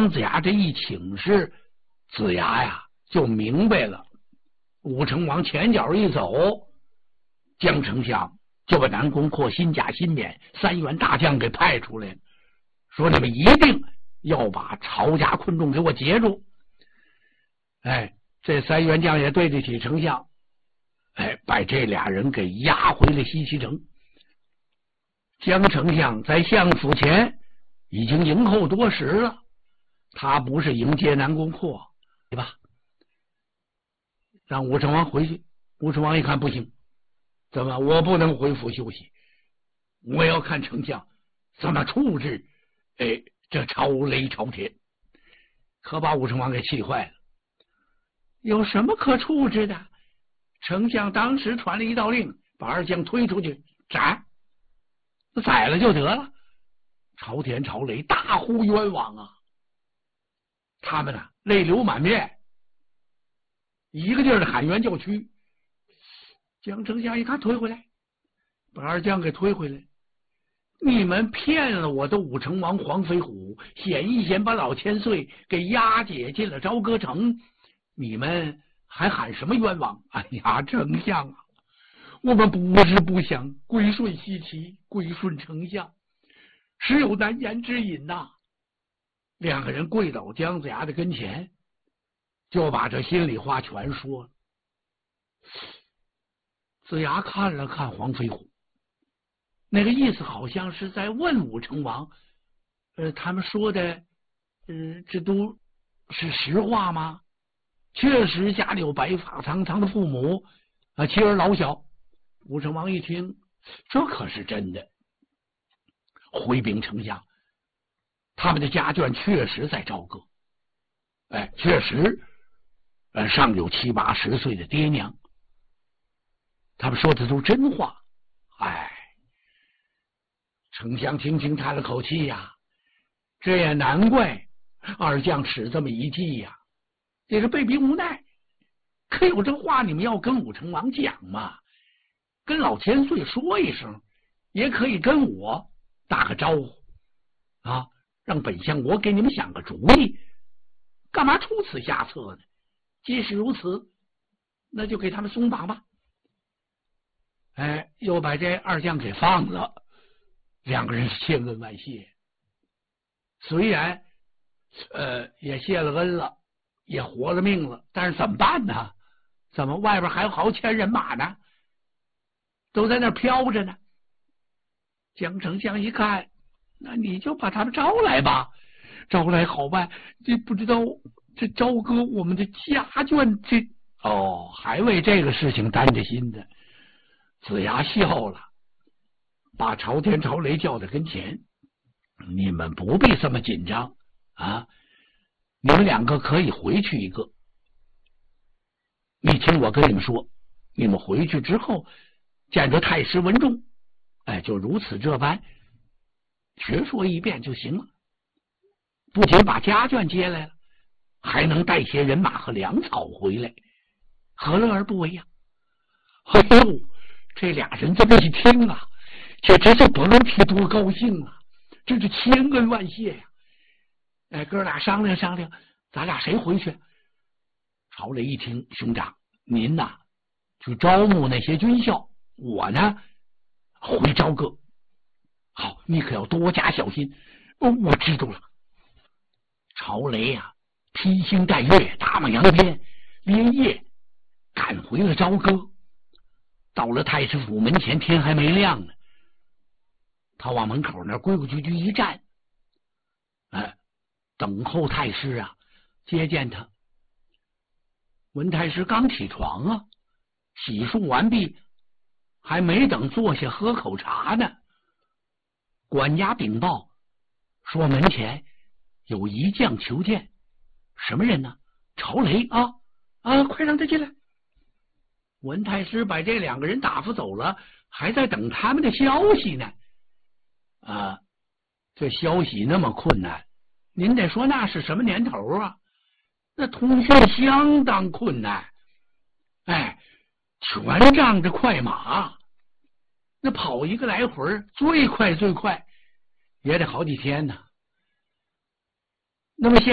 姜子牙这一请示，子牙呀就明白了。武成王前脚一走，姜丞相就把南宫阔、新甲、新冕3员大将给派出来，说你们一定要把曹家昆仲给我截住。这3员将也对得起丞相，把这俩人给押回了西岐城。姜丞相在相府前已经迎候多时了，他不是迎接南宫阔，对吧？让武成王回去。武成王一看不行，怎么我不能回府休息？我要看丞相怎么处置这朝雷朝天。可把武成王给气坏了。有什么可处置的？丞相当时传了一道令，把2将推出去斩，宰了就得了。朝天朝雷大呼冤枉啊！他们泪流满面，一个劲儿的喊冤叫屈。姜丞相一看推回来，把2将给推回来。你们骗了我的武成王黄飞虎，险一险把老千岁给押解进了朝歌城，你们还喊什么冤枉？哎呀，丞相啊，我们不是不想归顺西岐，归顺丞相，实有难言之隐呐。2个人跪倒姜子牙的跟前，就把这心里话全说了。子牙看了看黄飞虎，那个意思好像是在问武成王，他们说的，这都是实话吗？确实家里有白发苍苍的父母，妻儿老小。武成王一听，这可是真的。回禀丞相，他们的家眷确实在朝歌，确实，上有7、8、10岁的爹娘，他们说的都真话。丞相轻轻叹了口气呀，这也难怪2将使这么一计呀，也是被逼无奈。可有这话你们要跟武成王讲嘛，跟老千岁说一声，也可以跟我打个招呼啊，让本相国给你们想个主意，干嘛出此下策呢？即使如此，那就给他们松绑吧。又把这2将给放了。2个人谢恩万谢，虽然也谢了恩了，也活了命了，但是怎么办呢？怎么外边还有好1000人马呢？都在那飘着呢。姜丞相一看，那你就把他们招来吧，招来好办。这不知道这朝歌我们的家眷，还为这个事情担着心的。子牙笑了，把朝天朝雷叫在跟前，你们不必这么紧张啊！你们2个可以回去一个。你听我跟你们说，你们回去之后见着太师文仲，就如此这般学说一遍就行了。不仅把家眷接来了，还能带些人马和粮草回来，何乐而不为呀？这2人这么一听啊，简直就不能提多高兴啊！这是千恩万谢呀！哥俩商量商量，咱俩谁回去？曹雷一听，兄长，您呐去招募那些军校，我呢回朝歌。好，你可要多加小心。我知道了。曹雷呀，披星戴月，大马扬鞭，连夜赶回了朝歌。到了太师府门前，天还没亮呢。他往门口那规规矩矩一站，等候太师接见他。文太师刚起床洗漱完毕，还没等坐下喝口茶呢，管家禀报说门前有一将求见。什么人呢？曹雷快让他进来。文太师把这2个人打发走了，还在等他们的消息呢。这消息那么困难，您得说那是什么年头啊？那通讯相当困难，全仗着快马，那跑一个来回最快也得好几天呢。那么现